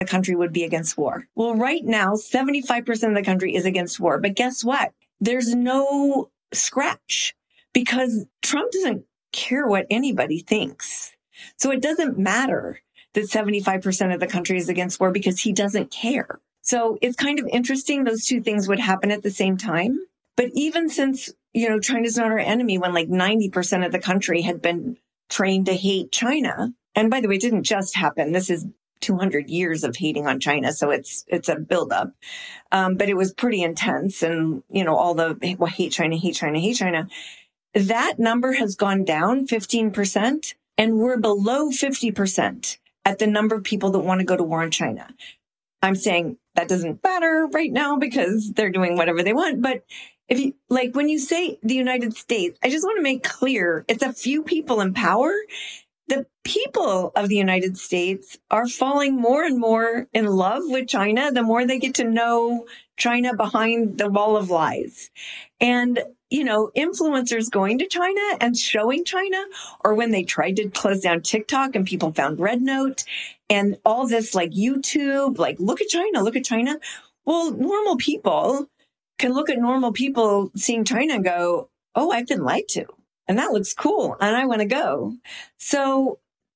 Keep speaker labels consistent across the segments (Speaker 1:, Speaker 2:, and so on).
Speaker 1: the country would be against war. Well, right now, 75% of the country is against war. But guess what? There's no scratch because Trump doesn't care what anybody thinks. So it doesn't matter that 75% of the country is against war because he doesn't care. So it's kind of interesting those two things would happen at the same time. But even since, China's not our enemy, when like 90% of the country had been trained to hate China. And by the way, it didn't just happen. This is 200 years of hating on China. So it's a buildup. But it was pretty intense. And, all the hate China, hate China, hate China. That number has gone down 15%. And we're below 50% at the number of people that want to go to war on China. I'm saying that doesn't matter right now because they're doing whatever they want. But if you when you say the United States, I just want to make clear it's a few people in power. The people of the United States are falling more and more in love with China the more they get to know China behind the wall of lies. And, influencers going to China and showing China, or when they tried to close down TikTok and people found Red Note and all this YouTube, look at China, look at China. Well, normal people can look at normal people seeing China and go, oh, I've been lied to. And that looks cool. And I want to go. So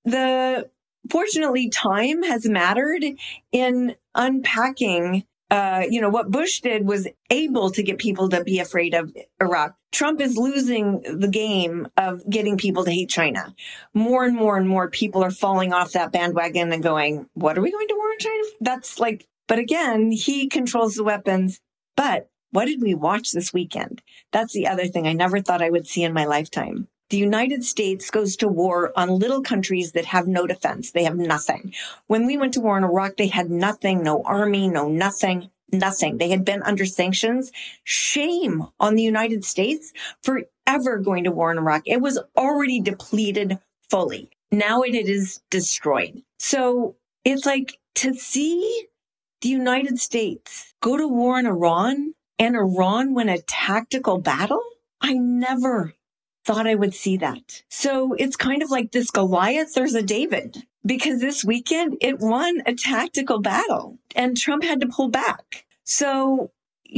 Speaker 1: fortunately, time has mattered in unpacking. What Bush did was able to get people to be afraid of Iraq. Trump is losing the game of getting people to hate China. More and more and more people are falling off that bandwagon and going, what are we going to war on China? But again, he controls the weapons. But what did we watch this weekend? That's the other thing I never thought I would see in my lifetime. The United States goes to war on little countries that have no defense. They have nothing. When we went to war in Iraq, they had nothing, no army, no nothing. They had been under sanctions. Shame on the United States for ever going to war in Iraq. It was already depleted fully. Now it is destroyed. So it's to see the United States go to war in Iran and Iran win a tactical battle? I never thought I would see that. So it's kind of like this Goliath, there's a David, because this weekend it won a tactical battle and Trump had to pull back. So,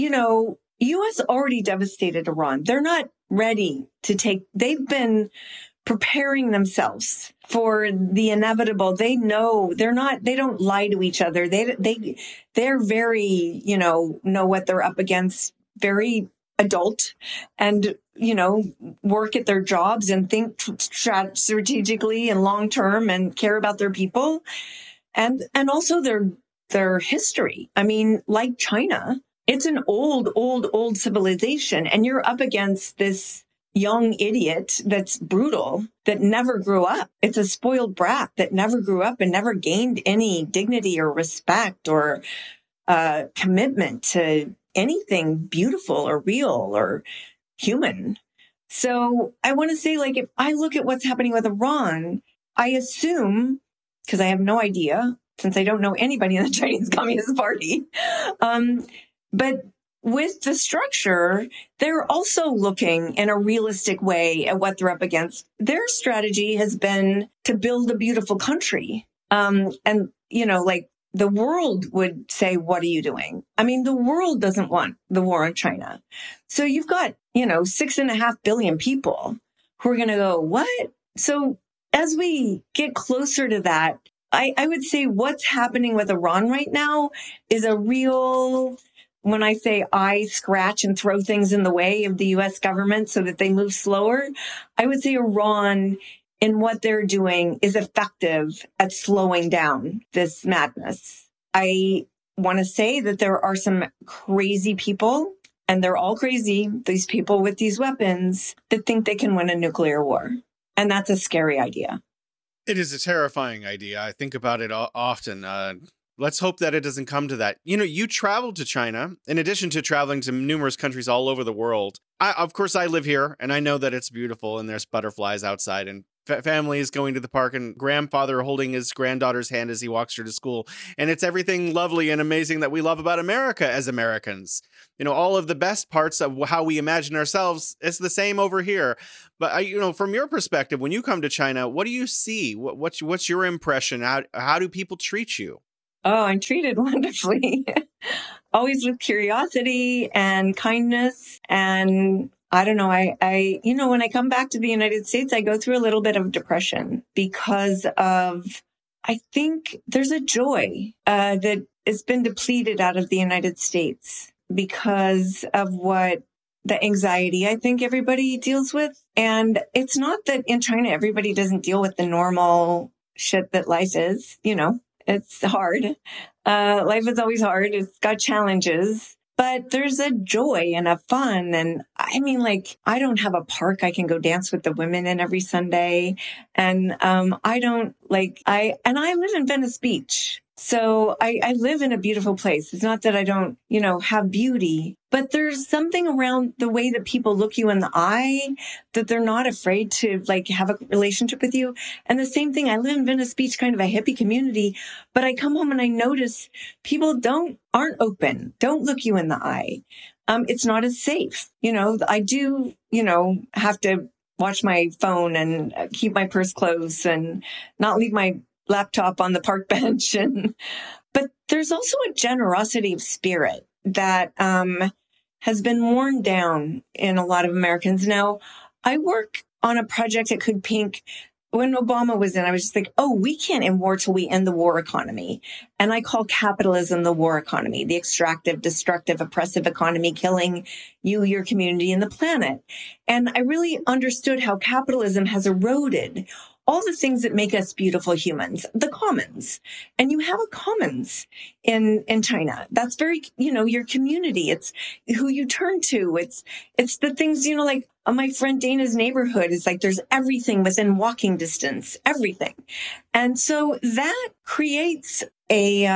Speaker 1: U.S. already devastated Iran. They're not ready to they've been preparing themselves for the inevitable. They know they don't lie to each other. They're very, know what they're up against, very adult and, work at their jobs and think strategically and long term and care about their people and also their history. I mean, like China, it's an old civilization and you're up against this young idiot that's brutal, that never grew up. It's a spoiled brat that never grew up and never gained any dignity or respect or commitment to anything beautiful or real or human. So I want to say, if I look at what's happening with Iran, I assume, because I have no idea, since I don't know anybody in the Chinese Communist Party, but with the structure, they're also looking in a realistic way at what they're up against. Their strategy has been to build a beautiful country. The world would say, what are you doing? I mean, the world doesn't want the war on China. So you've got, 6.5 billion people who are going to go, what? So as we get closer to that, I would say what's happening with Iran right now is a real, when I say I scratch and throw things in the way of the U.S. government so that they move slower, I would say Iran in what they're doing is effective at slowing down this madness. I want to say that there are some crazy people, and they're all crazy, these people with these weapons, that think they can win a nuclear war. And that's a scary idea.
Speaker 2: It is a terrifying idea. I think about it often. Let's hope that it doesn't come to that. You traveled to China, in addition to traveling to numerous countries all over the world. Of course, I live here, and I know that it's beautiful, and there's butterflies outside, and families going to the park, and grandfather holding his granddaughter's hand as he walks her to school. And it's everything lovely and amazing that we love about America as Americans. All of the best parts of how we imagine ourselves, it's the same over here. But, from your perspective, when you come to China, what do you see? What's your impression? How do people treat you?
Speaker 1: Oh, I'm treated wonderfully. Always with curiosity and kindness. And I don't know, when I come back to the United States, I go through a little bit of depression because I think there's a joy that has been depleted out of the United States because of what the anxiety I think everybody deals with. And it's not that in China, everybody doesn't deal with the normal shit that life is, it's hard. Life is always hard. It's got challenges, but there's a joy and a fun. And I mean, I don't have a park I can go dance with the women in every Sunday. And I live in Venice Beach. So I live in a beautiful place. It's not that I don't, have beauty, but there's something around the way that people look you in the eye that they're not afraid to have a relationship with you. And the same thing, I live in Venice Beach, kind of a hippie community, but I come home and I notice people aren't open, don't look you in the eye. It's not as safe. I do, have to watch my phone and keep my purse close and not leave my laptop on the park bench. But there's also a generosity of spirit that has been worn down in a lot of Americans. Now, I work on a project at Cook Pink. When Obama was in, I was just like, we can't end war till we end the war economy. And I call capitalism the war economy, the extractive, destructive, oppressive economy, killing you, your community, and the planet. And I really understood how capitalism has eroded all the things that make us beautiful humans, the commons. And you have a commons in China. That's very, your community. It's who you turn to. It's the things, my friend Dana's neighborhood is there's everything within walking distance, everything. And so that creates a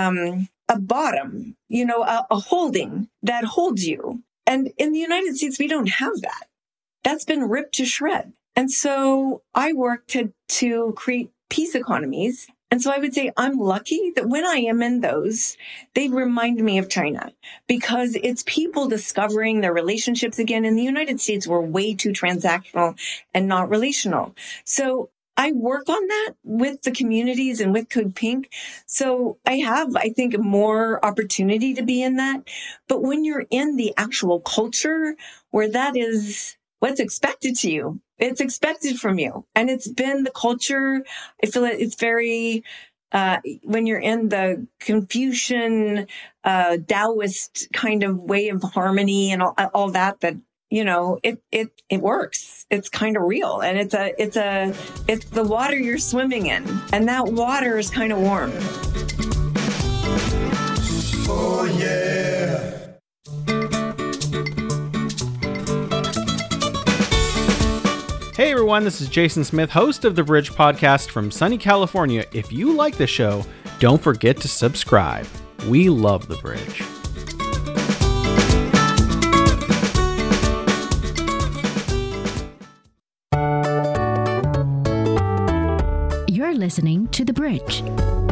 Speaker 1: bottom, a holding that holds you. And in the United States, we don't have that. That's been ripped to shreds. And so I work to create peace economies. And so I would say I'm lucky that when I am in those, they remind me of China because it's people discovering their relationships again. In the United States, we're way too transactional and not relational. So I work on that with the communities and with Cook Pink. So I have, I think, more opportunity to be in that. But when you're in the actual culture where that is what's expected to you, it's expected from you. And it's been the culture. I feel it's very, when you're in the Confucian, Taoist kind of way of harmony and all that, it works. It's kind of real. And it's the water you're swimming in. And that water is kind of warm.
Speaker 3: Oh, yeah.
Speaker 4: Hey everyone, this is Jason Smith, host of The Bridge Podcast from sunny California. If you like the show, don't forget to subscribe. We love The Bridge.
Speaker 5: You're listening to The Bridge.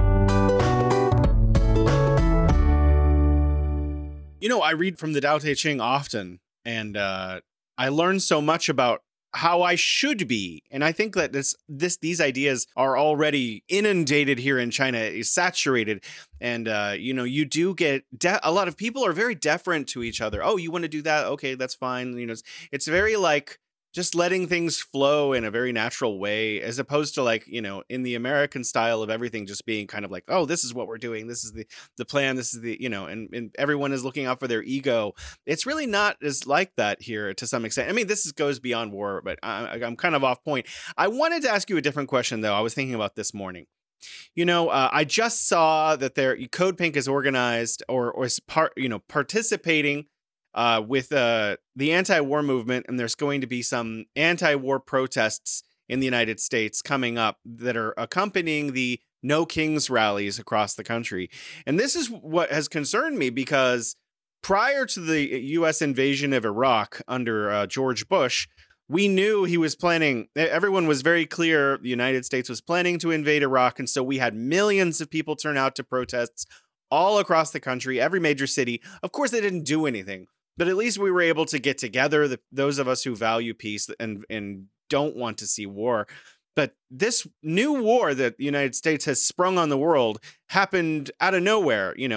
Speaker 2: I read from the Tao Te Ching often, and I learn so much about how I should be. And I think that these ideas are already inundated here in China, is saturated. And, you do get a lot of people are very deferent to each other. Oh, you want to do that? Okay, that's fine. It's very just letting things flow in a very natural way, as opposed to in the American style of everything just being kind of oh, this is what we're doing. This is the plan. This is and everyone is looking out for their ego. It's really not as like that here to some extent. I mean, this goes beyond war, but I'm kind of off point. I wanted to ask you a different question, though. I was thinking about this morning. I just saw that Code Pink is organized or is participating with the anti-war movement, and there's going to be some anti-war protests in the United States coming up that are accompanying the No Kings rallies across the country. And this is what has concerned me, because prior to the U.S. invasion of Iraq under George Bush, we knew he was planning, everyone was very clear, the United States was planning to invade Iraq, and so we had millions of people turn out to protests all across the country, every major city. Of course, they didn't do anything, but at least we were able to get together, those of us who value peace and don't want to see war. But this new war that the United States has sprung on the world happened out of nowhere.